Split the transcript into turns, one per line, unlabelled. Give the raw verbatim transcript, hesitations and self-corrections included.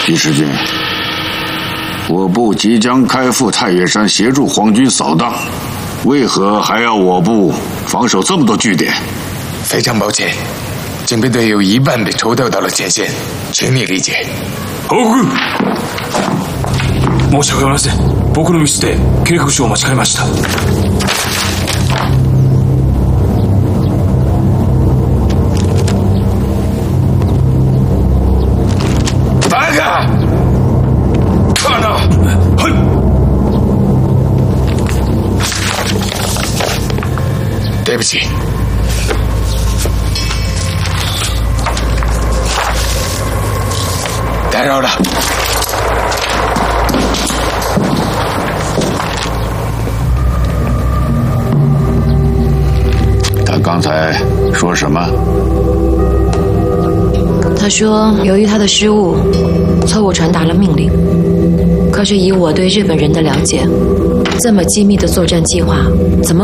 李世君，我部即将开赴太岳山协助皇军扫荡，为何还要我部防守这么多据点？
非常抱歉，警备队有一半被抽调到了前线，请你理解。
報告。申し訳ありません。僕のミスで計画書を間違えました。
バカ！この…
はい。
对不起。打扰了。
他刚才说什么？
他说，由于他的失误，错误传达了命令。可是以我对日本人的了解，这么机密的作战计划，怎么